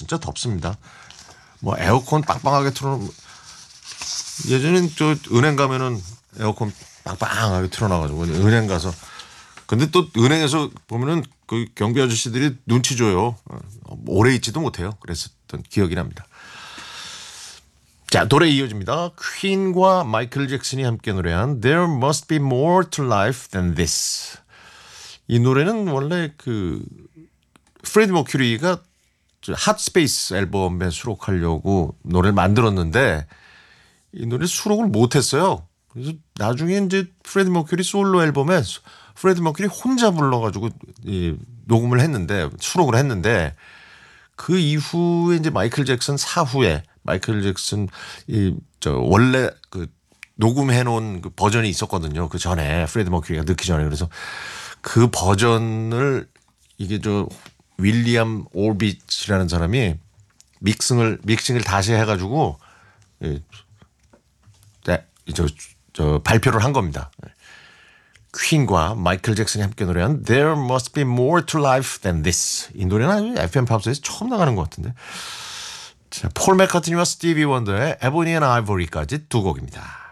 진짜 덥습니다. 뭐 에어컨 빵빵하게 틀어놓으면 예전엔 저 은행 가면은 에어컨 빵빵하게 틀어놔가지고 은행 가서 근데 또 은행에서 보면은 그 경비 아저씨들이 눈치 줘요. 오래 있지도 못해요. 그랬었던 기억이 납니다. 자, 노래 이어집니다. 퀸과 마이클 잭슨이 함께 노래한 There Must Be More to Life Than This. 이 노래는 원래 그 프레디 머큐리가 핫스페이스 앨범에 수록하려고 노래를 만들었는데 이 노래 수록을 못했어요. 그래서 나중에 이제 프레디 머큐리 솔로 앨범에 프레디 머큐리 혼자 불러가지고 녹음을 했는데 수록을 했는데 그 이후에 이제 마이클 잭슨 사후에 마이클 잭슨 원래 그 녹음해 놓은 그 버전이 있었거든요. 그 전에 프레디 머큐리가 넣기 전에 그래서 그 버전을 이게 윌리엄 올빗이라는 사람이 믹싱을 다시 해가지고 발표를 한 겁니다. 퀸과 마이클 잭슨이 함께 노래한 There Must Be More to Life Than This. 이 노래는 FM 팝스에서 처음 나가는 것 같은데. 자, 폴 맥카트니와 스티비 원더의 Ebony and Ivory까지 두 곡입니다.